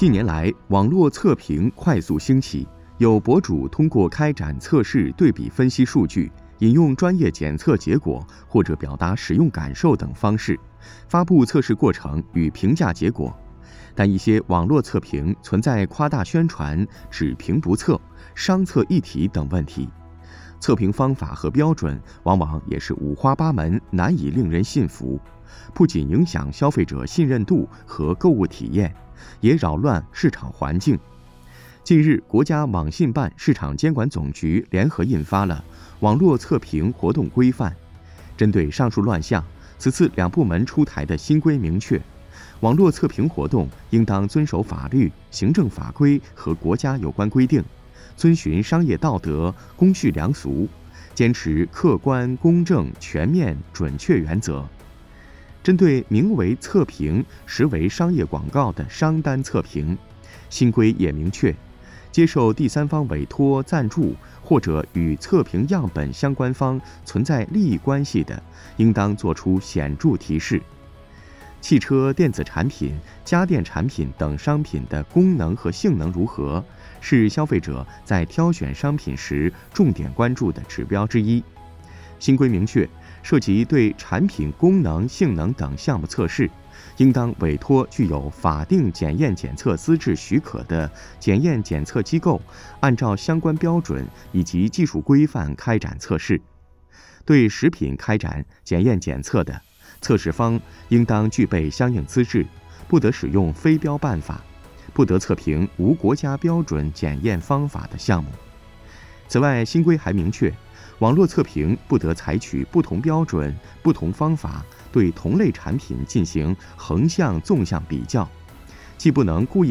近年来，网络测评快速兴起，有博主通过开展测试对比分析数据，引用专业检测结果或者表达使用感受等方式，发布测试过程与评价结果。但一些网络测评存在夸大宣传、只评不测、商测一体等问题，测评方法和标准往往也是五花八门，难以令人信服，不仅影响消费者信任度和购物体验，也扰乱市场环境。近日，国家网信办、市场监管总局联合印发了《网络测评活动规范》。针对上述乱象，此次两部门出台的新规明确，网络测评活动应当遵守法律、行政法规和国家有关规定，遵循商业道德、公序良俗，坚持客观、公正、全面、准确原则。针对名为测评，实为商业广告的商单测评，新规也明确，接受第三方委托、赞助或者与测评样本相关方存在利益关系的，应当作出显著提示。汽车、电子产品、家电产品等商品的功能和性能如何，是消费者在挑选商品时重点关注的指标之一。新规明确，涉及对产品功能、性能等项目测试，应当委托具有法定检验检测资质许可的检验检测机构，按照相关标准以及技术规范开展测试。对食品开展检验检测的，测试方应当具备相应资质，不得使用非标办法，不得测评无国家标准检验方法的项目。此外，新规还明确，网络测评不得采取不同标准、不同方法对同类产品进行横向、纵向比较，既不能故意